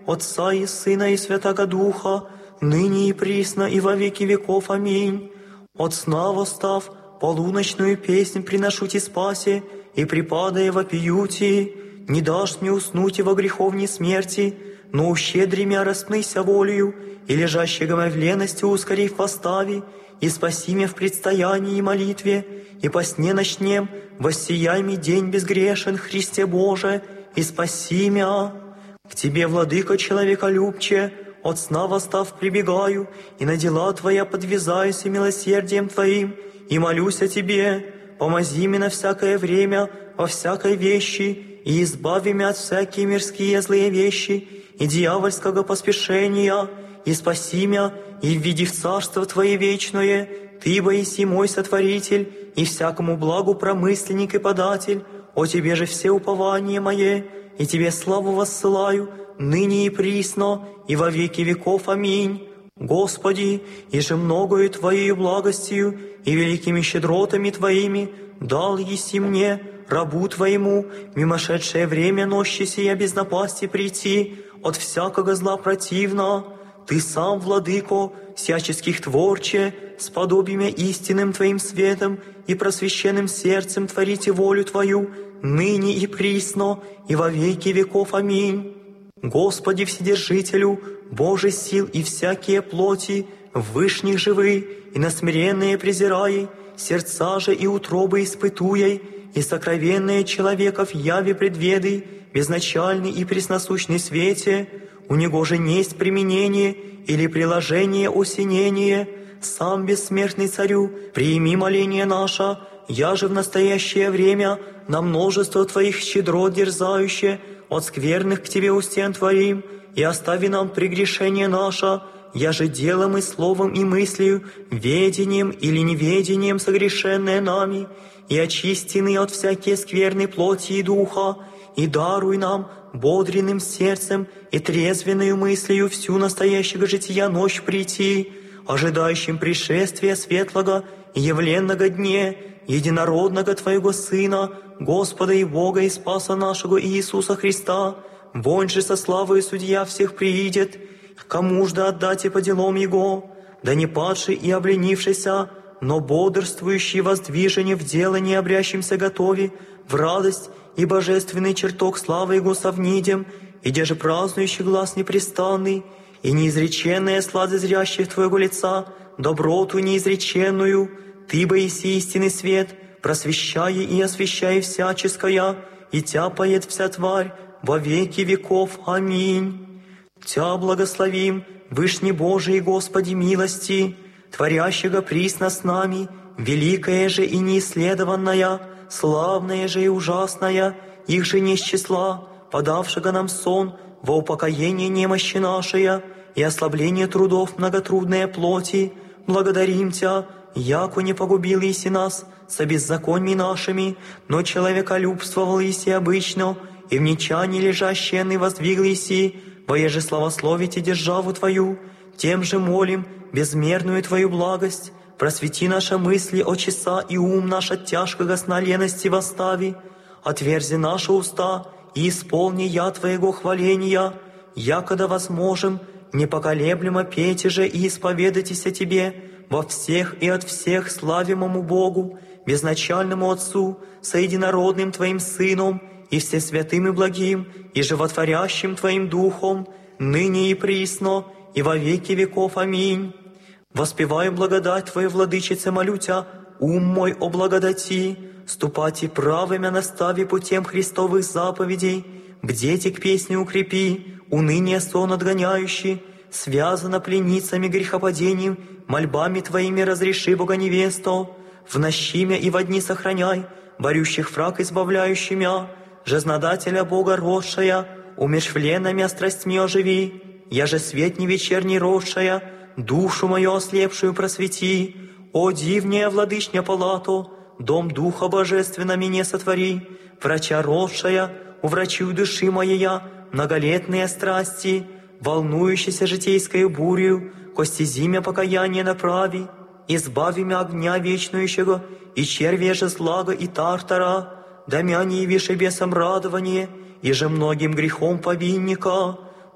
Отца и Сына и Святаго Духа, ныне и присно и во веки веков. Аминь. От сна восстав, полуночную песнь приношу Ти спасе, и припадая вопию Ти, не дашь мне уснуть и во греховней смерти, но ущедри мя распнися волею, и лежащего в лености ускорив восстави, и спаси меня в предстоянии и молитве, и по сне ночнем воссияй ми день безгрешен, Христе Боже, и спаси мя. К Тебе, Владыка человеколюбче, от сна восстав прибегаю, и на дела Твоя подвязаюсь и милосердием Твоим, и молюсь о Тебе, помози мне на всякое время, во всякой вещи, и избави меня от всякие мирские злые вещи, и дьявольского поспешения, и спаси меня, и введи в Царство Твое вечное, Ты, боиси мой сотворитель, и всякому благу промысленник и податель, о Тебе же все упование мое, и Тебе славу воссылаю, ныне и присно, и во веки веков. Аминь. Господи, и же многою Твоею благостью и великими щедротами Твоими дал еси мне, рабу Твоему, мимошедшее время нощи сия без напасти прийти, от всякого зла противно. Ты сам, Владыко, всяческих творче, сподобимя истинным Твоим светом и просвященным сердцем творите волю Твою, ныне и присно, и во веки веков. Аминь. Господи Вседержителю, Боже сил и всякие плоти, вышних живы, и на смиренные презирай, сердца же и утробы испытуй, и сокровенные человеков яви предведы, безначальный и пресносущный свете, у него же несть применение или приложение осенение, сам бессмертный Царю, прими моление наше, я же в настоящее время на множество Твоих щедрот дерзающее, от скверных к Тебе устен творим, и остави нам прегрешение наше, я же делом и словом и мыслью, ведением или неведением согрешенное нами, и очистины от всякие скверной плоти и духа, и даруй нам бодренным сердцем и трезвенную мыслью всю настоящего жития ночь прийти, ожидающим пришествия светлого и явленного дне, единородного Твоего Сына, Господа и Бога и Спаса нашего Иисуса Христа, вонь же со славой Судья всех приидет, кому ж да отдать и по делам Его, да не падший и обленившийся, но бодрствующий воздвижение в дело не обрящимся готови, в радость и божественный чертог славы Его совнидем, и где же празднующий глаз непрестанный, и неизреченная сладость зрящих Твоего лица, доброту неизреченную, Ты, боиси истинный свет, просвещай и освещай всяческое, и Тя поет вся тварь во веки веков. Аминь. Тя благословим, Вышний Божий Господи милости, творящего присно с нами, великая же и неисследованная, славная же и ужасная, их же не с числа, подавшего нам сон во упокоение немощи нашей и ослабление трудов многотрудной плоти, благодарим Тя, яко не погубил еси нас со беззаконьми нашими, но человеколюбствовал еси обычно, и в нечании лежащие воздвигл еси, воеже славословите державу Твою, тем же молим безмерную Твою благость, просвети наши мысли о часа и ум наш от тяжкого сна лености восстави, отверзи наши уста и исполни я Твоего хваления, якода возможем, непоколеблемо пейте же и исповедайтесь о Тебе во всех и от всех славимому Богу, безначальному Отцу, соединородным Твоим Сыном, и всесвятым и благим, и животворящим Твоим Духом, ныне и присно, и во веки веков. Аминь. Воспеваю благодать Твою, Владычице, молю Тя, ум мой о благодати, ступати правыми настави путем Христовых заповедей, бдете к песне укрепи, уныние сон отгоняющий, связано пленницами грехопадением, мольбами Твоими разреши Бога невесту, в нощи мя и во дни сохраняй, борющих враг избавляющий мя, жизнодателя Бога родшая, умершвленными страстьми оживи, я же свет не вечерний родшая, душу мою ослепшую просвети, о дивняя владычня палату, дом Духа Божественно мне сотвори, врача родшая, уврачуй души моя, многолетные страсти, волнующейся житейскою бурью, кости зимя покаяние направи, избави мя огня вечнующего, и червя же злага и тартара, да мя не явишь и бесом радование, и же многим грехом повинника,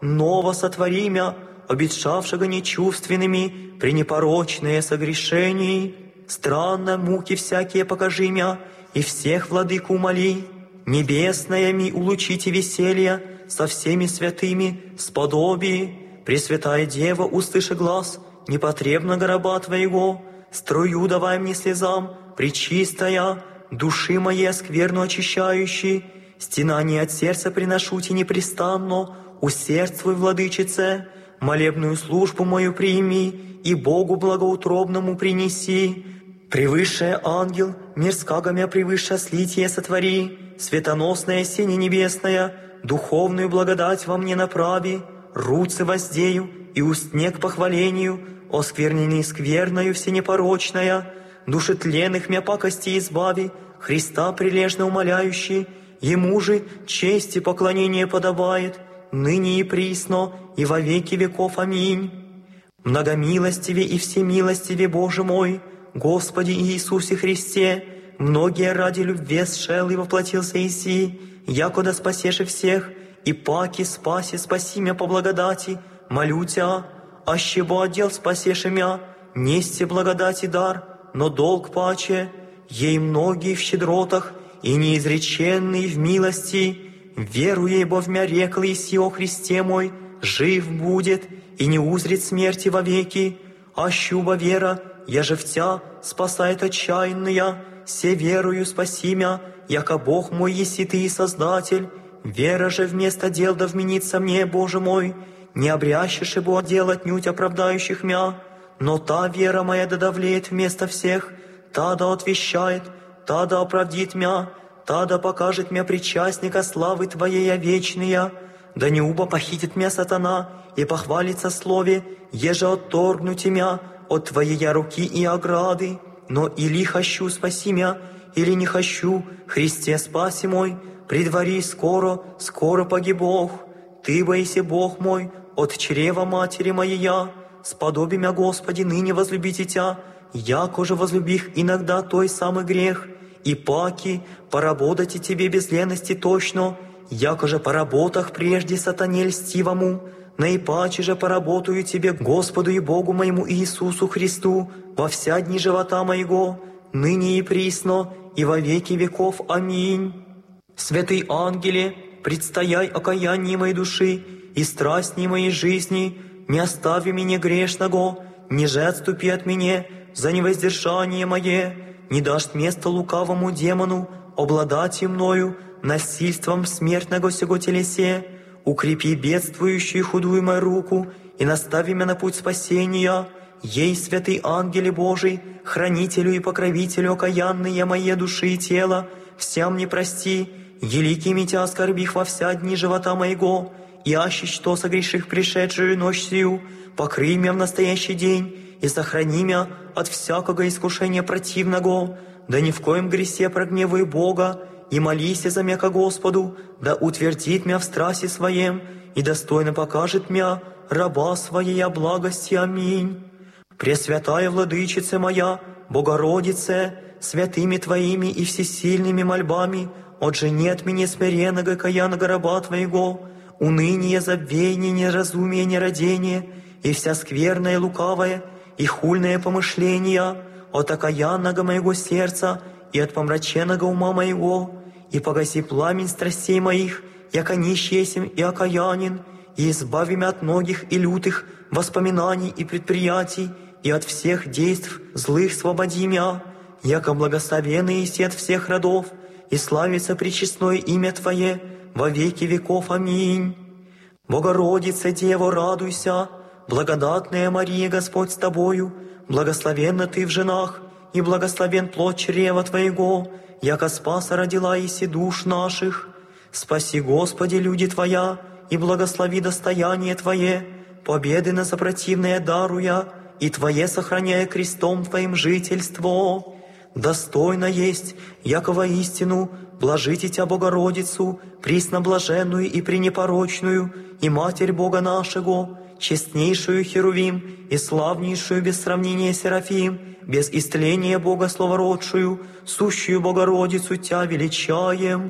ново сотвори мя, обетшавшего нечувственными, пренепорочное согрешений. Странно муки всякие покажи мя, и всех владыку умоли. Небесная ми улучите веселья, со всеми святыми сподоби. Пресвятая Дева, услыши глаз непотребного раба Твоего, струю давай мне слезам, пречистая, души моей скверну очищающей, стенание от сердца приношу Тебе непрестанно, усердствуй, владычице, молебную службу мою прими и Богу благоутробному принеси. Превыше ангел, мирского мя превыше слитие сотвори, светоносная сине небесная, духовную благодать во мне направи, руцы воздею и устне к похвалению, оскверненный скверною всенепорочная, души тленных мя пакости избави, Христа прилежно умоляющий, Ему же честь и поклонение подобает, ныне и присно, и во веки веков. Аминь. Многомилостиве и всемилостиве Боже мой, Господи Иисусе Христе, многие ради любви сшел и воплотился Иси, якода спасеши всех, и паки спаси, спаси мя по благодати, молю Тя, аще бо отдел спасеши мя, нести благодати дар, но долг паче, ей многие в щедротах, и неизреченный в милости, веруя, бо в мя рекл Иси о Христе мой, жив будет, и не узрит смерти вовеки, ащуба вера, я же в Тя спасает отчаянная, се верую спаси мя, яко Бог мой еси Ты и Создатель, вера же вместо дел да вменится мне, Боже мой, не обрящешь бо дел отнюдь оправдающих мя, но та вера моя да давлеет вместо всех, та да отвещает, та да оправдит мя, та да покажет мя причастника славы Твоей вечная, да не уба похитит мя сатана и похвалится слове, еже отторгнуть мя от Твоей руки и ограды, но или хочу спаси мя, или не хочу, Христе спаси мой, предвари скоро, скоро погибох. Ты, боиси Бог мой, от чрева матери моей, сподоби мя, Господи, ныне возлюбите Тя, яко же возлюбих иногда той самый грех, и паки поработайте Тебе без лености точно, яко же по работах прежде сатане льстивому, наипаче же поработаю Тебе, Господу и Богу моему Иисусу Христу, во вся дни живота моего, ныне и присно, и во веки веков. Аминь. Святый ангеле, предстояй окаяние моей души и страстни моей жизни, не остави меня грешного, ниже отступи от меня за невоздержание мое, не дашь место лукавому демону обладать и мною насильством смертного сего телесе, укрепи бедствующую худую мою руку и настави меня на путь спасения. Ей, святый ангеле Божий, хранителю и покровителю окаянные моей души и тела, всем не прости, еликими Тя оскорбих во вся дни живота моего, и аще что согреших пришедшую ночь сию, покрый меня в настоящий день и сохрани меня от всякого искушения противного, да ни в коем гресе прогневай Бога, и молись за меня ко Господу, да утвердит меня в страсти своем, и достойно покажет меня раба Своей благости. Аминь. Пресвятая Владычица моя, Богородице, святыми Твоими и всесильными мольбами, отжени от меня смиренного каянного раба Твоего, уныние, забвение, неразумие, нерадение, и вся скверная, лукавая, и хульное помышления, от окаянного моего сердца и от помраченного ума моего, и погаси пламень страстей моих, яко нищий есмь и окаянен, и избави меня от многих и лютых воспоминаний и предприятий, и от всех действ злых свободи мя, яко благословенный еси от всех родов, и славится пречестное имя Твое во веки веков. Аминь. Богородица, Дева, радуйся, благодатная Мария, Господь с Тобою, благословенна Ты в женах, и благословен плод чрева Твоего, яко спаса родила еси душ наших. Спаси, Господи, люди Твоя, и благослови достояние Твое, победы на сопротивное даруя, и Твое сохраняя крестом Твоим жительство. Достойно есть, яко воистину, блажите Тя, Богородицу, пресноблаженную и пренепорочную, и Матерь Бога нашего, честнейшую Херувим и славнейшую без сравнения Серафим, без истления Бога словородшую, сущую Богородицу Тя величаем.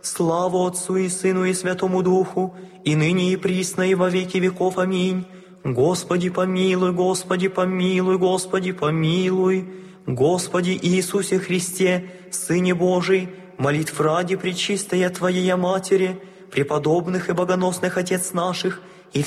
славу Отцу и Сыну и Святому Духу, и ныне и присно и во веки веков. Аминь. Господи помилуй, Господи помилуй, Господи помилуй. Господи Иисусе Христе, Сыне Божий, молитв ради пречистая Твоя Матери, преподобных и богоносных Отец наших,